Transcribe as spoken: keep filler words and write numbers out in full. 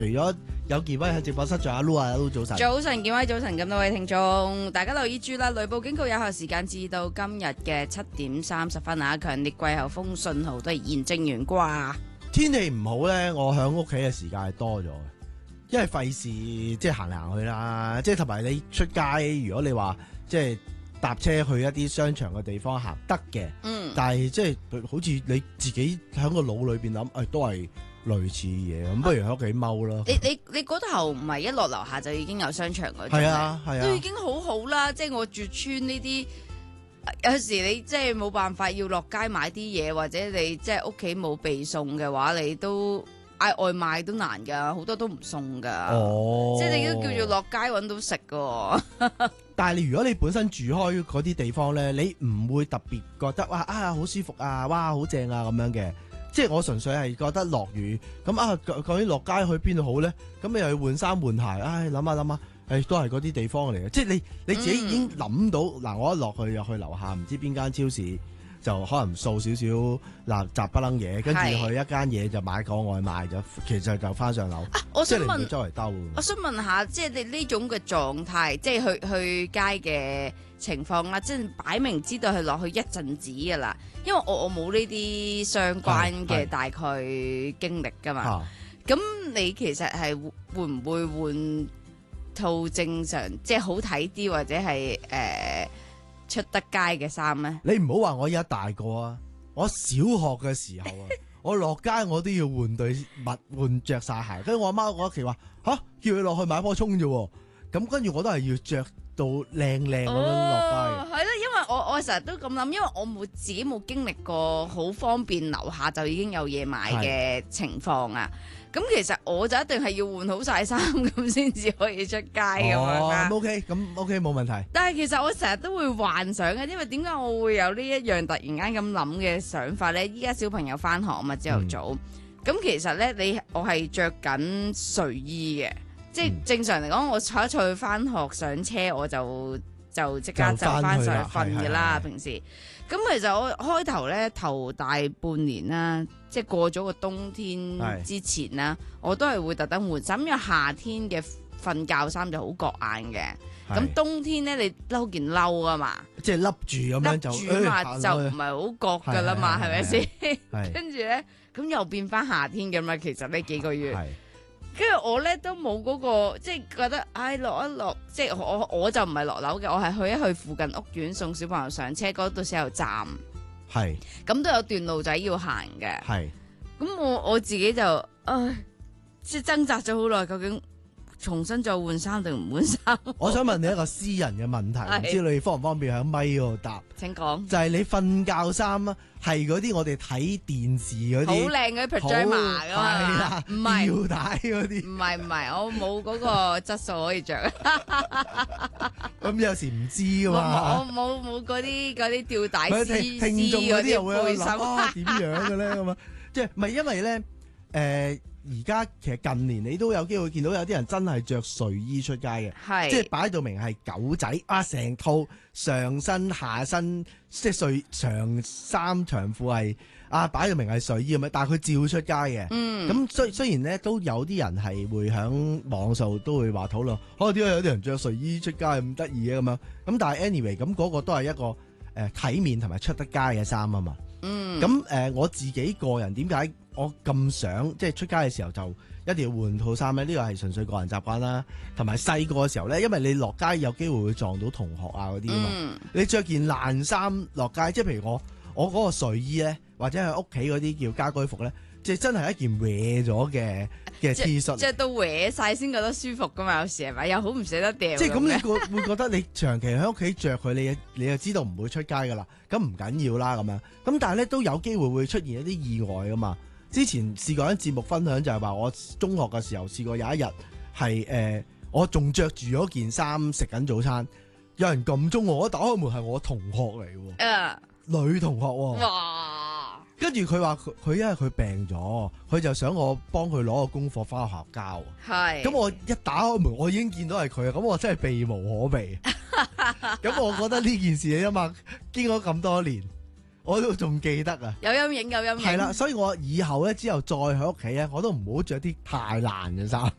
除咗有健威喺直播室，仲有阿 Lu 啊，Lu 早晨。 早晨，健威早晨，咁多位聽眾，大家留意住啦！雷暴警告有效時間至到今日嘅七點三十分啊！強烈季候風信號都係現正懸掛。 天氣唔好咧，我喺屋企嘅時間係多咗嘅，因為費事即係行嚟行去啦，即係同埋你出街，如果你話即係搭車去一啲商場嘅地方行得嘅， 嗯， 但係即係好似你自己喺個腦裏邊諗，誒、哎、都係類似嘢，咁不如喺屋企踎咯。 你你你嗰頭唔係一落樓下就已經有商場嗰種， 係啊係啊， 都已經好好啦。即係我住村呢啲。有時你即係冇辦法要落街買啲嘢，或者你即係屋企冇備餸嘅話，你都嗌外賣都難噶，好多都唔送噶。 哦， 即係你都叫做落街搵到食噶。 但係你如果你本身住開嗰啲地方咧，你唔會特別覺得哇啊好舒服啊，哇好正啊咁樣嘅。即係我純粹係覺得落雨咁啊，究竟落街去邊度好咧？咁你又要換衫換鞋，唉諗下諗下。誒都係嗰啲地方嚟嘅，即係你你自己已經諗到嗱、嗯，我一落去又去樓下，唔知邊間超市就可能掃少少嗱雜不楞嘢，跟住去一間嘢就買個外賣就，其實就翻上樓。 啊，我想問， 周圍兜。我想問下，即係你呢種嘅狀態，即係去去街嘅情況啦，即係擺明知道係落去一陣子㗎啦，因為我我冇呢啲相關嘅大概經歷㗎嘛。咁你其實係會唔會換套正常即係好睇啲或者係誒、呃、出得街嘅衫咧？ 你唔好話我而家大個啊，我小學嘅時候啊，我落街我都要換對襪換着晒鞋，跟住我阿媽嗰期話吓，叫佢落去買棵蔥啫，咁跟住我都係要着到靚靚咁樣落街嘅。 係咯，因為我我成日都咁諗，因為我冇自己冇經歷過好方便樓下就已經有嘢買嘅情況啊。咁其實我就一定係要換好晒衫咁先至可以出街咁樣。 哦，咁 OK，咁 OK 冇問題。 但係其實我成日都會幻想嘅，因為點解我會有呢一樣突然間咁諗嘅想法咧？依家小朋友翻學啊嘛，朝頭早，咁、嗯、其實咧你我係着緊睡衣嘅，即係正常嚟講，我坐一坐去翻學上車我就就即刻就翻上去瞓嘅啦。平時咁其實我開頭咧頭大半年啦。即係過咗個冬天之前啦，我都係會特登換衫，因為夏天嘅瞓覺衫就好割眼嘅。咁冬天咧，你褸件褸啊嘛， 即係笠住咁樣就笠住嘛，就唔係好割噶啦嘛，係咪先？跟住咧，咁又變翻夏天噶嘛。其實呢幾個月，跟住我咧都冇嗰個，即係覺得唉落一落，即係我我就唔係落樓嘅，我係去一去附近屋苑送小朋友上車嗰度先有站。係，咁都有段路仔要行嘅。係，咁我我自己就，唉，即係掙扎咗好耐，究竟重新再換衫定唔換衫？ 我想問你一個私人嘅問題，唔知你方唔方便喺咪嗰度答？ 請講。就係你瞓覺衫啊，係嗰啲我哋睇電視嗰啲好靚嗰啲 pajama 噶嘛？唔係吊帶嗰啲。 唔係唔係，我冇嗰個質素可以着。 咁有時唔知噶嘛？ 我冇冇嗰啲嗰啲吊帶絲絲聽眾嗰啲又會背心啊點樣嘅咧咁啊？即係唔係因為咧？誒而家其實近年你都有機會見到有啲人真係着睡衣出街嘅，係即係擺到明係狗仔啊！成套上身下身即係睡長衫長褲係啊，擺到明係睡衣咁樣，但係佢照出街嘅。嗯，咁雖雖然咧都有啲人係會喺網上都會話討論，可能點解有啲人着睡衣出街咁得意嘅咁樣？咁但係 anyway 咁嗰個都係一個誒、呃、體面同埋出得街嘅衫啊嘛。嗯，咁誒、呃、我自己個人點解我咁想即係出街嘅時候就一定要換套衫咧？呢個係純粹個人習慣啦，同埋細個嘅時候咧，因為你落街有機會會撞到同學啊嗰啲啊嘛。嗯、你着件爛衫落街，即係譬如我我嗰個睡衣咧，或者係屋企嗰啲叫家居服咧，即係真係一件歪咗嘅嘅 T 恤， 即係都歪晒先覺得舒服噶嘛？有時係咪？又好唔捨得掉。 即係咁，你會會覺得你長期喺屋企着佢，你你就知道唔會出街噶啦，咁唔緊要啦咁樣。咁但係咧都有機會會出現一啲意外噶嘛。之前試過一節目分享就係話，我中學嘅時候試過有一日係誒，我仲着住咗件衫食緊早餐，有人撳鐘我，一打開門係我同學嚟喎，uh, 女同學喎。哇！跟住佢話佢佢因為佢病咗，佢就想我幫佢攞個功課翻學校交。係。咁我一打開門，我已經見到係佢啊！咁我真係避無可避。咁我覺得呢件事啊嘛，經過咁多年。 我都仲記得啊， 有陰影有陰影。 係啦，所以我以後咧之後再喺屋企咧，我都唔好着啲太爛嘅衫。